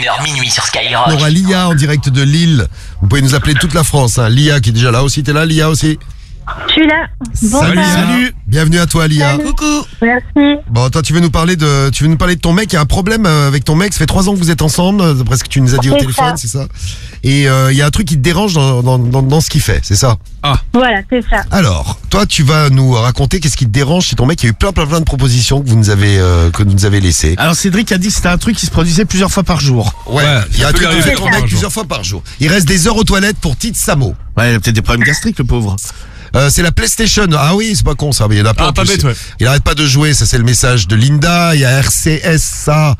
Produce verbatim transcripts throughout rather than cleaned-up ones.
heures, minuit sur Skyrock. On aura Lia en direct de Lille. Vous pouvez nous appeler de toute la France. Hein. Lia qui est déjà là aussi. T'es là, Lia aussi? Je suis là. Bonsoir. Salut, salut. Bienvenue à toi, Lia. Salut. Coucou. Merci. Bon, toi, tu veux nous parler de, tu veux nous parler de ton mec. Il y a un problème euh, avec ton mec. Ça fait trois ans que vous êtes ensemble, d'après ce que tu nous as dit au C'est téléphone, ça. c'est ça? Et il euh, y a un truc qui te dérange dans, dans, dans, dans ce qu'il fait, c'est ça? Voilà, c'est ça. Alors, toi, tu vas nous raconter qu'est-ce qui te dérange chez ton mec. Il y a eu plein, plein, plein de propositions que vous nous avez, euh, que vous nous avez laissées. Alors Cédric a dit que c'était un truc qui se produisait plusieurs fois par jour. Ouais, Ouais, il y a ça un peut truc qui arriver fait plusieurs ton fois mec par plusieurs fois par jour. Il reste des heures aux toilettes pour Tite Samo. Ouais, il a peut-être des problèmes gastriques, le pauvre. Euh, c'est la PlayStation. Ah oui, c'est pas con ça, mais il y en a plein. Ah, en pas plus. bête, ouais. Il arrête pas de jouer, ça c'est le message de Linda. Il y a R C S A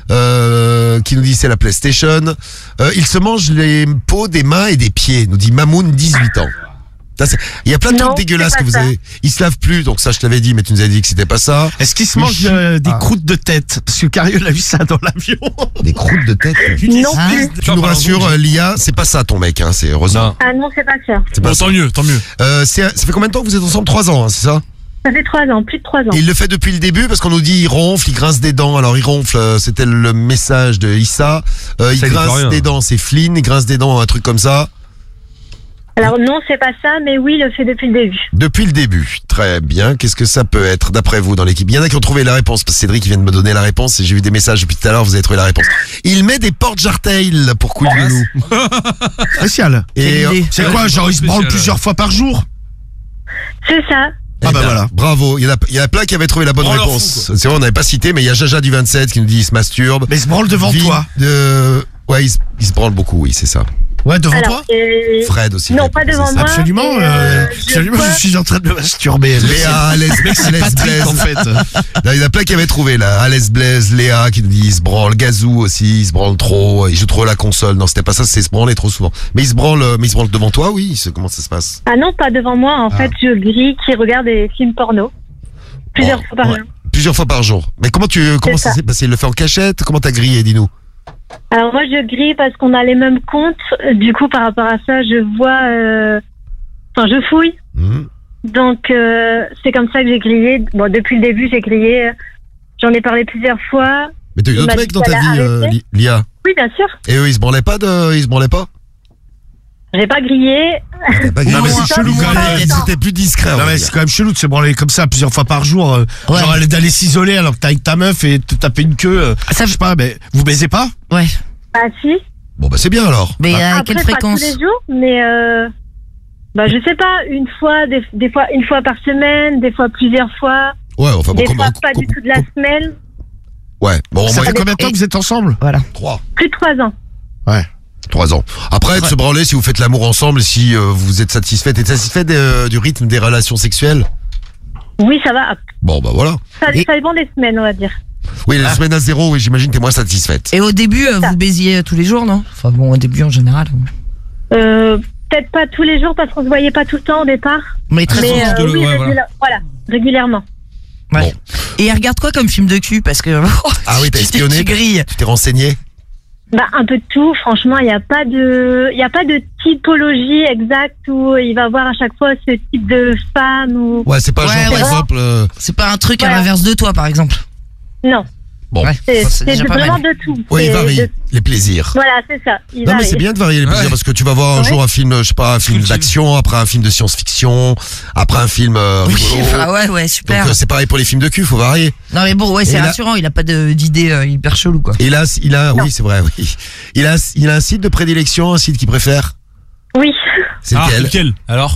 euh, qui nous dit c'est la PlayStation. Euh, il se mange les peaux des mains et des pieds, nous dit Mamoun, dix-huit ans. Ça, c'est- il y a plein de Non, trucs dégueulasses c'est que pas vous ça. avez. Il se lave plus, donc ça je te l'avais dit, mais tu nous avais dit que c'était pas ça. Est-ce qu'il se Oui, mange chi- euh, des Ah. croûtes de tête? Parce que Cariol a vu ça dans l'avion. Des croûtes de tête. Non Ah. plus. Tu nous rassures, euh, Lia, c'est pas ça ton mec, hein, c'est heureusement. Non. Ah non, c'est pas ça. C'est pas Bon, ça. tant mieux, tant mieux. Euh, c'est- ça fait combien de temps que vous êtes ensemble? Trois ans, hein, c'est ça? Ça fait trois ans, plus de trois ans. Et il le fait depuis le début parce qu'on nous dit il ronfle, il grince des dents. Alors il ronfle, euh, c'était le message de Issa. Euh, il Ça, il dit pas grince rien. des dents, c'est Flynn. Il grince des dents, un truc comme ça. Alors non, c'est pas ça, mais oui, il le fait depuis le début. Depuis le début. Très bien. Qu'est-ce que ça peut être d'après vous dans l'équipe? Il y en a qui ont trouvé la réponse parce que Cédric il vient de me donner la réponse et j'ai vu des messages depuis tout à l'heure. Vous avez trouvé la réponse. Il met des porte-jartails pour couille de loup. Spécial. Et euh, C'est quoi, genre il se branle Spécial. plusieurs fois par jour? C'est ça. eh Ah bah ben, voilà. Bravo. Il y en a, il y en a plein qui avaient trouvé la bonne On leur réponse. fout, C'est vrai, on n'avait pas cité, mais il y a Jaja du vingt-sept qui nous dit il se masturbe. Mais il se branle devant Vin toi. de- Ouais, il se, il se branle beaucoup, oui, c'est ça. Ouais, devant Alors, toi? euh, Fred aussi. non, il a pas proposé devant ça. moi. Absolument, et, euh, euh, absolument, je je suis en train de me masturber. Léa, Alès, C'est Alès Patrick Blaise. en fait. Non, il y en a plein qui avaient trouvé là. Alès Blaise, Léa qui nous dit il se branle, Gazou aussi, il se branle trop, il joue trop à la console. Non, c'était pas ça, c'est se branler trop souvent. Mais il se branle, mais il se branle devant toi, oui. c'est- Comment ça se passe? Ah non, pas devant moi. En Ah. fait, je grille qui regarde des films porno. Plusieurs Oh, fois par ouais. jour. Plusieurs fois par jour. Mais comment tu, comment C'est ça ça. s'est passé? Il le fait en cachette? Comment t'as grillé? Dis-nous. Alors moi, je grille parce qu'on a les mêmes comptes. Euh, Du coup, par rapport à ça, je vois... euh, Enfin, je fouille. Hmm. Donc, euh, c'est comme ça que j'ai grillé. Bon, depuis le début, j'ai grillé. J'en ai parlé plusieurs fois. Mais t'as eu Il d'autres m'a mecs dit dans ta qu'elle a vie, euh, arrêté. Li- Lia? Oui, bien sûr. Et eux, ils se branlaient pas de, ils se branlaient pas? J'ai pas grillé. T'as pas Non, mais grillé. c'est chelou quand même. C'était plus discret. on Non va mais dire. c'est quand même chelou de se branler comme ça plusieurs fois par jour. euh, Ouais. Genre aller- d'aller s'isoler alors que t'es avec ta meuf et te taper une queue. euh, Ça- je sais pas, mais vous baisez pas? Ouais. Ah si. Bon, bah, c'est bien alors. Mais à Après, quelle pas fréquence? tous les jours, mais euh, bah je sais pas, une fois, des, des fois une fois par semaine, des fois plusieurs fois, Ouais, enfin, bon, des comment, fois pas du com- tout de la com- semaine. Ouais, bon, au Ça moins, fait combien de temps que vous êtes ensemble? trois. Plus de trois ans. Trois ans. Après, de se branler si vous faites l'amour ensemble, si euh, vous êtes satisfaite et satisfait de- du rythme des relations sexuelles. Oui, ça va. Bon, bah voilà. Ça, Et- ça dépend des semaines, on va dire. Oui, la semaine à zéro, oui, j'imagine que t'es moins satisfaite. Et au début, euh, vous baisiez tous les jours, non? Enfin bon, au début en général. Euh, Peut-être pas tous les jours parce qu'on se voyait pas tout le temps au départ. Mais très Mais souvent. euh, de le- oui, ouais, régula- voilà, régulièrement. Ouais. Bon. Et elle regarde quoi comme film de cul? Parce que. Ah oui, t'as tu- espionné? Tu grilles. Tu t'es renseigné? Bah un peu de tout. Franchement, il n'y a pas de, il y a pas de typologie exacte où il va voir à chaque fois ce type de femme ou. Ouais, c'est pas Ouais, genre, par ouais. exemple... euh, C'est pas un truc à Voilà. l'inverse de toi, par exemple. Non, Bon, Ouais. c'est Ça, c'est c'est déjà de- pas vraiment mal. de tout. ouais, il C'est varie de- les plaisirs. Voilà, c'est ça. Il Non, mais varie. c'est bien de varier les plaisirs Ouais. parce que tu vas voir un Ouais. jour un film, je sais pas, un film Cultive. d'action, après un film de science-fiction, après un film euh, Oui, rigolo. enfin, ouais, ouais, Donc super. euh, c'est pareil pour les films de cul, faut varier. Non, mais bon, ouais, c'est Et là- rassurant, il a pas de- d'idée euh, hyper chelou, quoi. Et là, il a, Non. oui, c'est vrai, oui. Il a, il a un site de prédilection, un site qu'il préfère. Oui. C'est Ah, lequel? lequel Alors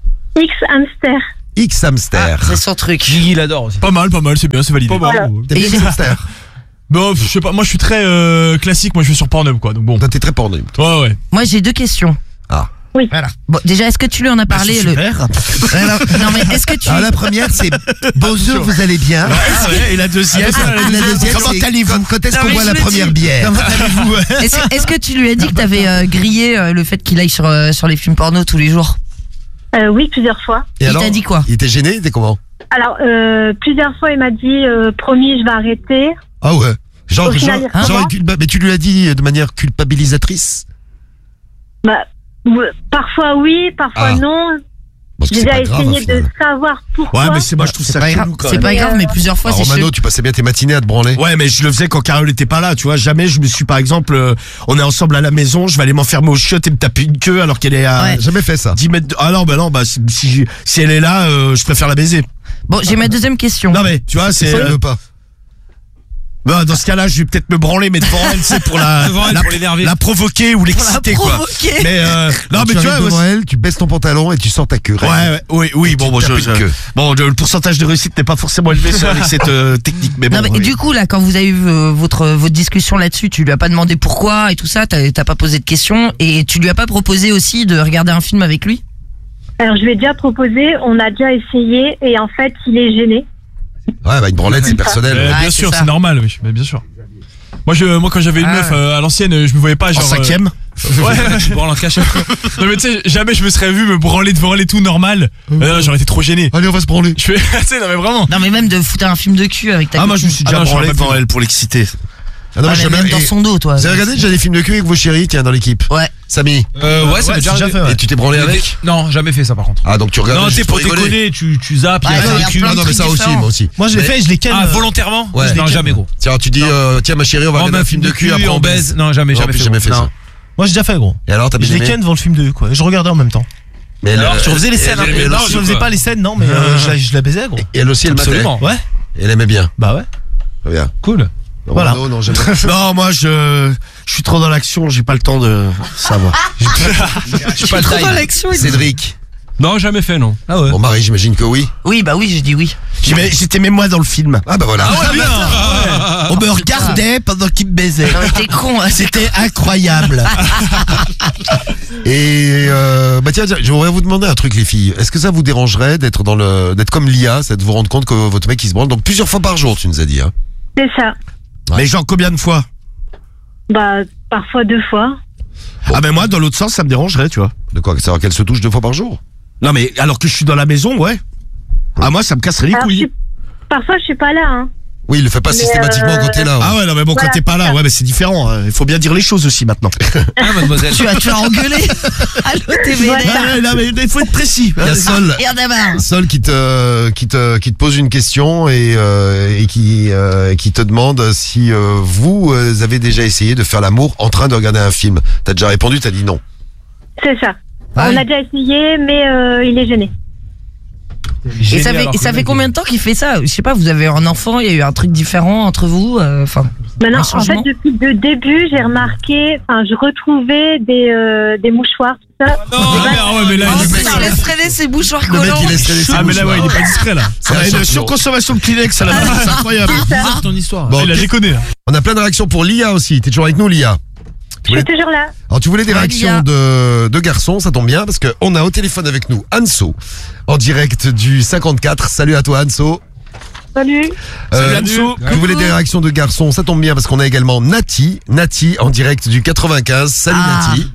X hamster. X Hamster. Ah, c'est son truc. Guigui, il adore aussi. Pas mal, pas mal, c'est bien, c'est validé. Voilà. T'aimes bien Et- X Hamster? Bon, je sais pas, moi je suis très euh, classique, moi je vais sur Pornhub quoi, donc bon. Toi, t'es très porno. Ouais, ouais. Moi, j'ai deux questions. Ah. Oui. Voilà. Bon, déjà, est-ce que tu lui en as parlé c'est le... super. Ouais, non, non, mais est-ce que tu. Alors, la première, c'est bonjour, vous allez bien? Ah ouais, et la deuxième? Ah, la deuxième, Comment c'est allez-vous? quand, quand est-ce Non, qu'on mais boit je la le première dis. bière? Comment allez-vous? Est-ce est-ce que tu lui as dit que t'avais euh, grillé euh, le fait qu'il aille sur, euh, sur les films porno tous les jours? Euh, oui, plusieurs fois. Et Il alors, t'a dit quoi? Il était gêné? Il était comment? Alors, euh, plusieurs fois, il m'a dit, euh, promis, je vais arrêter. Ah ouais. Genre, Au final, genre, il genre, recommence. culpa- mais tu lui as dit de manière culpabilisatrice? Bah, ouais, parfois oui, parfois Ah. non. Parce que J'ai c'est déjà pas grave, au essayé de final. savoir pourquoi. Ouais, mais c'est moi je trouve C'est ça pas chelou, grave, quand c'est même. pas grave, mais plusieurs fois, Alors, c'est Romano, chelou. tu passais bien tes matinées à te branler. Ouais, mais je le faisais quand Carole était pas là, tu vois. Jamais je me suis, par exemple, euh, on est ensemble à la maison, je vais aller m'enfermer au chiottes et me taper une queue alors qu'elle est à Ouais. Jamais fait ça. dix mètres de... Ah non, bah non, bah si, si, si elle est là, euh, je préfère la baiser. Bon, j'ai ma deuxième question. Non mais, tu vois, c'est... Ça, il euh, veut pas. bah, dans ce cas-là, je vais peut-être me branler, mais devant elle, c'est pour la, Devant elle, la, pour l'énerver. la provoquer ou Pour la l'exciter, quoi. provoquer. Mais, euh, non, Quand mais tu arrives vois, devant ouais, elle, tu baisses ton pantalon et tu sors ta queue. ouais, ouais, oui, oui, bon, bon, je, tapes je- une queue. bon, je- le pourcentage de réussite n'est pas forcément élevé sur- avec cette euh, technique, mais bon. Non, mais oui. du coup, là, quand vous avez eu euh, votre, votre discussion là-dessus, tu lui as pas demandé pourquoi et tout ça, t'as t'as pas posé de questions et tu lui as pas proposé aussi de regarder un film avec lui? Alors, je lui ai déjà proposé, on a déjà essayé, et en fait, il est gêné. Ouais, bah une branlette, c'est personnel. Euh, Ouais, bien c'est sûr, ça. c'est normal, oui, mais bien sûr. Moi, je, moi, quand j'avais une Ah. meuf euh, à l'ancienne, euh, je me voyais pas En genre. cinquième euh, ouais, je me branle en cachette. Non, mais tu sais, jamais je me serais vu me branler devant elle et tout normal. Euh, non, j'aurais été trop gêné. Allez, on va se branler. Je fais, tu sais, non, mais vraiment. Non, mais même de foutre un film de cul avec ta Ah, moi, je me copine. suis déjà Ah non, je branlé serais pas devant pu. elle pour l'exciter. Ah non, Ah, mais mais jamais- même dans et- son dos, toi. Vous avez regardé déjà des films de cul avec vos chéris, tiens, dans l'équipe? Ouais. Samy. Euh, ouais, ça ouais, m'est déjà c'est déjà arrivé. fait, ouais. Et tu t'es branlé avec? Non, jamais fait ça par contre. Ah, donc tu regardes. Non, tu sais, juste pour rigoler. déconner, tu, tu zappes, il y Ouais, a ouais, un il y a cul. plein Ah de non, mais trucs ça aussi, différents. moi aussi. Moi, je l'ai Mais- fait, je l'ai ken. Ah, euh, volontairement? Ouais. Non, jamais gros. Tiens, tu dis, euh, tiens, ma chérie, on va Oh, regarder un film de cul, après on baise. Non, jamais, Non, jamais puis fait. jamais fait Non. ça. Moi, j'ai déjà fait, gros. Et alors, t'as Je bien l'ai aimé? ken devant le film de quoi. Et je regardais en même temps. Mais elle, Alors, tu euh, faisais les scènes, elle- hein, elle- mais elle non, aussi- Je faisais pas les scènes, non, mais euh, je, la, je la baisais, gros. Et elle aussi, elle matait. Absolument. Ouais, Elle aimait bien. bah ouais. Très bien. Cool. Voilà. Non, non, jamais. Non, moi, je, je suis trop dans l'action, j'ai pas le temps de savoir. Je suis trop dans l'action. il dit. Cédric. Non, jamais fait, non. Ah ouais. Bon, Marie, j'imagine que oui. Oui, bah oui, j'ai dit oui. J'aimais- J'étais même moi dans le film. Ah, bah voilà. On me regardait pendant qu'il me baisait. Non, mais t'es con. hein. C'était incroyable. Et euh, bah tiens, tiens, je voudrais vous demander un truc, les filles. Est-ce que ça vous dérangerait d'être dans le, d'être comme Lia, c'est de vous rendre compte que votre mec il se branle donc plusieurs fois par jour, tu nous as dit. Hein. C'est ça. Mais genre combien de fois? Bah, parfois deux fois. Ah ben moi, dans l'autre sens, ça me dérangerait, tu vois. De quoi? Savoir qu'elle se touche deux fois par jour? Non mais alors que je suis dans la maison, ouais. Ah moi, ça me casserait les Alors, je couilles. suis- Parfois, je suis pas là, hein. Oui, il le fait pas Mais, systématiquement euh, quand t'es là. ouais. Ah ouais, non mais bon, Voilà, quand t'es pas là, c'est ça. ouais, mais c'est différent. hein. Il faut bien dire les choses aussi maintenant. Ah, mademoiselle. Tu vas te faire engueuler. Allô, t'es Voilà. vénère. Ouais, non mais il faut être précis. Il y a Sol, Et en a marre. Sol qui te, qui te, qui te pose une question et, euh, et qui, euh, qui te demande si euh, vous euh, avez déjà essayé de faire l'amour en train de regarder un film. T'as déjà répondu, t'as dit non. C'est ça. Ouais. On a déjà essayé, mais euh, il est gêné. Et ça fait, et ça fait combien de temps qu'il fait ça? Je sais pas, vous avez un enfant, il y a eu un truc différent entre vous, euh, enfin. Maintenant, Un en fait, changement. depuis le début, j'ai remarqué, enfin, je retrouvais des, euh, des mouchoirs, tout ça. Non, mais, ah ouais, mais là, Oh, il est c'est pas- il laisse traîner ses bouchoirs Le mec, collants. il laisse traîner ses Ah, mais là, ouais, il est mouchoirs. pas discret, là. C'est On un a une champion. surconsommation de Kleenex à la maison, c'est incroyable. ton histoire. Bon, Il a ok. déconné, là. On a plein de réactions pour Lia aussi. T'es toujours avec nous, Lia? Je suis toujours là. Alors tu voulais des Ouais, réactions Lia. de, de garçons, ça tombe bien parce que on a au téléphone avec nous Anso en direct du cinquante-quatre. Salut à toi Anso. Salut. Euh, Salut, Anso. Vous voulez des réactions de garçons, ça tombe bien parce qu'on a également Nati, Nati en direct du quatre-vingt-quinze. Salut Ah. Nati.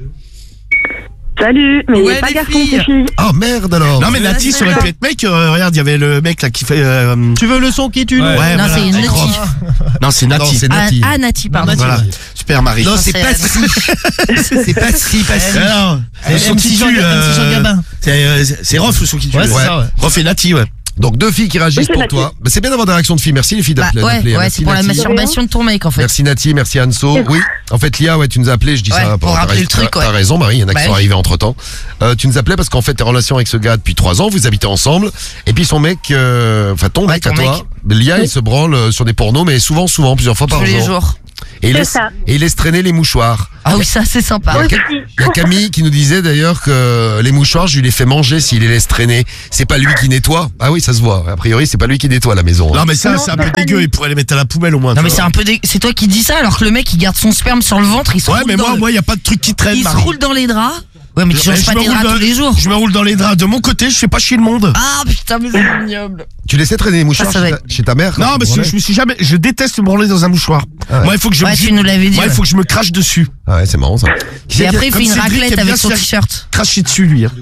Salut. Mais Ouais, pas les garçon, filles. c'est fille. Oh merde alors. Non mais Nati, ça aurait pu être mec. euh, regarde, il y avait le mec là qui fait. euh, Tu veux le son qui tue Ouais. Ouais, Non, voilà. c'est une Nati. Non, c'est Non, Nati. c'est Ah, Nati. ah, Nati, pardon. Voilà. Super Marie. Non, Ça, c'est c'est pas Anne. si. C'est pas si facile. Alors, le son qui tue, euh, c'est euh, c'est Rof le son qui tue. Ouais, c'est Ouais. ça, ouais. Rof et Nati, ouais. Donc deux filles qui réagissent Oui, c'est pour Nati. toi. Bah, c'est bien d'avoir des réactions de filles. Merci les filles Bah, d'appeler. ouais, d'appeler. ouais, Merci, c'est pour la Nati. masturbation de ton mec, en fait. Merci Nati, merci Anso. Oui, en fait Lia, ouais, tu nous as appelé, je dis Ouais, ça pour t'as rappeler raison- le truc, t'as- ouais. T'as raison Marie, il y en a qui Bah sont oui. arrivés entre temps. Euh, tu nous appelais parce qu'en fait t'es en relation avec ce gars depuis trois ans, vous habitez ensemble, et puis son mec, euh, enfin ton Ouais, mec ton à toi, Lia, il se branle euh, sur des pornos, mais souvent, souvent, plusieurs fois par Tous les jour. jours. Et il C'est laisse, ça. et il laisse traîner les mouchoirs. Ah oui, ça, c'est sympa. Il y a Aussi. Ca- il y a Camille qui nous disait d'ailleurs que les mouchoirs, je lui les fais manger s'il les laisse traîner. C'est pas lui qui nettoie. Ah oui, ça se voit. A priori, c'est pas lui qui nettoie la maison. hein. Non mais ça, Non, c'est un c'est peu pas dégueu. lui. Il pourrait les mettre à la poubelle au moins. Non tu mais vois. c'est un peu dé- c'est toi qui dis ça alors que le mec il garde son sperme sur le ventre, il se Ouais, roule mais dans moi, le- moi, il y a pas de truc qui traîne. il se Marie. roule dans les draps. Ouais mais tu Je- changes je pas me tes roule draps dans- tous les jours. Je me roule dans les draps de mon côté. Je fais pas chier le monde. Ah putain mais c'est ignoble. Tu laissais traîner les mouchoirs Ah, ça chez, va ta, chez ta mère quand Non, tu mais c'est- branlais je me suis jamais. Je déteste me branler dans un mouchoir. Ah ouais. Moi, il faut que je. Ouais me- tu nous l'avais dit. Moi, il ouais. faut que je me crache dessus. Ah ouais, c'est marrant ça. Qui c'est Et qui- après il comme fait une Cédric raclette aime avec bien son se faire- t-shirt. Cracher dessus, lui. hein.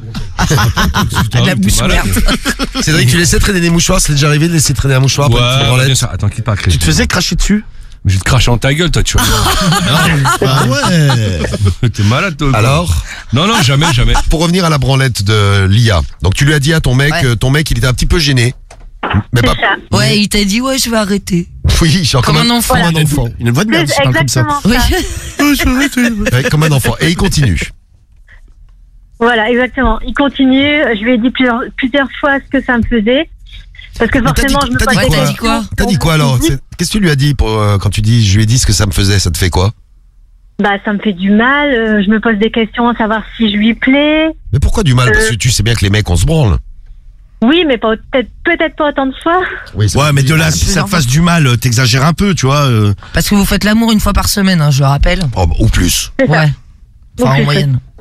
La bouche ouverte. Cédric, tu laissais traîner des mouchoirs, c'est déjà arrivé de laisser traîner un mouchoir après une petite branlette. Attends, quitte pas. Tu te faisais cracher dessus. Je vais te cracher en ta gueule, toi, tu vois. Ah ouais. T'es malade, toi. quoi. Alors, Non, non, jamais, jamais. pour revenir à la branlette de Lia. Donc tu lui as dit à ton mec, Ouais. euh, ton mec il était un petit peu gêné. Mais C'est pas. ça. Ouais, il t'a dit ouais, je vais arrêter. Oui, genre Comme un enfant. Comme un enfant. Une voix de merde, C'est c'est pas comme ça. exactement ça. Oui. Ouais, comme un enfant. Et il continue. Voilà, exactement. Il continue. Je lui ai dit plusieurs, plusieurs fois ce que ça me faisait. Parce que Mais t'as forcément, dit- je me t'as dit posais quoi des T'as dit quoi questions. T'as dit quoi alors C'est- Qu'est-ce que tu lui as dit pour, euh, quand tu dis, je lui ai dit ce que ça me faisait, ça te fait quoi? Bah, ça me fait du mal. euh, Je me pose des questions à savoir si je lui plais. Mais pourquoi du mal? Parce que tu sais bien que les mecs on se branle. Oui, mais pas peut-être peut-être pas autant de fois. Oui, c'est Ouais, mais de là, si ça te fasse du mal, euh, t'exagères un peu, tu vois. euh. Parce que vous faites l'amour une fois par semaine, hein, je le rappelle. Oh, bah, ou plus. C'est ça. Ouais. Enfin, Donc, en c'est- moyenne.